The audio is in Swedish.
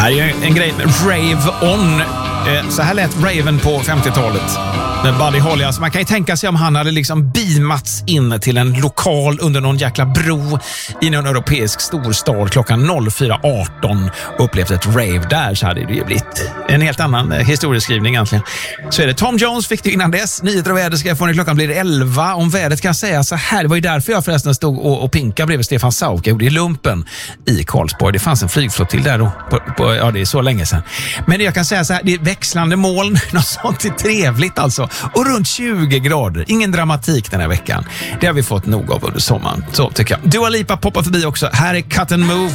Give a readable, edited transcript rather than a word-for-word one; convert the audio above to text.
Här är en grej med Rave On. Så här lät Raven på 50-talet. Med Buddy Holly. Alltså man kan ju tänka sig om han hade liksom beamats in till en lokal under någon jäkla bro i någon europeisk storstad klockan 04.18 och upplevt ett rave där, så hade det ju blivit en helt annan historieskrivning egentligen. Så är det. Tom Jones fick det innan dess. Nyheter och väder ska jag få när klockan blir 11. Om vädret kan jag säga så här. Det var ju därför jag förresten stod och pinka bredvid Stefan Sauk. Jag gjorde i lumpen i Karlsborg. Det fanns en flygflottilj där då. Ja, det är så länge sedan. Men jag kan säga så här. Det är växlande moln. Något sånt är trevligt alltså. Och runt 20 grader. Ingen dramatik den här veckan. Det har vi fått nog av under sommaren. Så tycker jag. Dua Lipa poppar förbi också. Här är Cut and Move.